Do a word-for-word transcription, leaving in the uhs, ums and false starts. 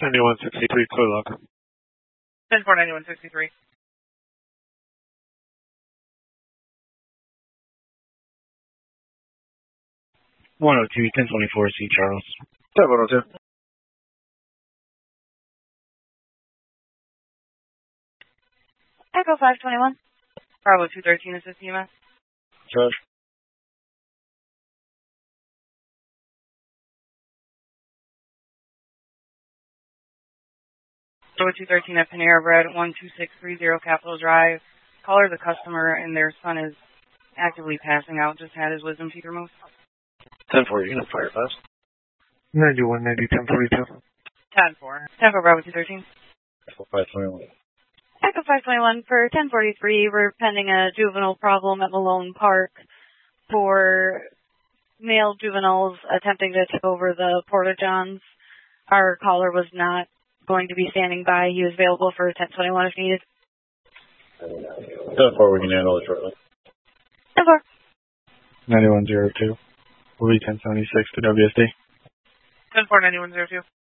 ninety-one sixty-three, clear log. ten four ninety-one sixty-three. one oh two, ten twenty-four, C. Charles. ten one oh two. Echo five twenty-one. Bravo two thirteen, assist E M S. Charge. Bravo two thirteen at Panera Bread, one two six three zero Capitol Drive. Caller the customer and their son is actively passing out, just had his wisdom teeth removed. ten four, you're going to fire fast. ninety-one ninety, ten forty-two. ten four. ten four, Bravo two thirteen. Echo five twenty-one. Echo five twenty-one for ten forty-three. We're pending a juvenile problem at Malone Park for male juveniles attempting to take over the Porta-Johns. Our caller was not going to be standing by. He was available for ten twenty-one if needed. ten four, we can handle it shortly. ten four. ninety-one oh two. Will be ten seventy-six to W S D. ten four ninety-one oh two.